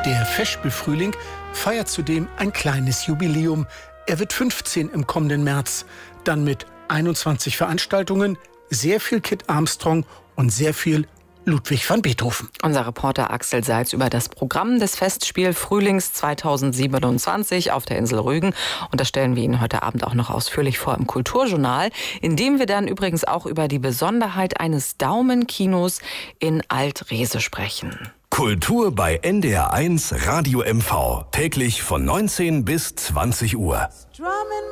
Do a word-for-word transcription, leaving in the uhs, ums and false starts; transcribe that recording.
Der Festspielfrühling feiert zudem ein kleines Jubiläum. Er wird fünfzehn im kommenden März. Dann mit einundzwanzig Veranstaltungen, sehr viel Kit Armstrong und sehr viel Ludwig van Beethoven. Unser Reporter Axel Seitz über das Programm des Festspielfrühlings zweitausendsiebenundzwanzig auf der Insel Rügen. Und das stellen wir Ihnen heute Abend auch noch ausführlich vor im Kulturjournal, in dem wir dann übrigens auch über die Besonderheit eines Daumenkinos in Alt-Rehse sprechen. Kultur bei N D R eins Radio M V. Täglich von neunzehn bis zwanzig Uhr.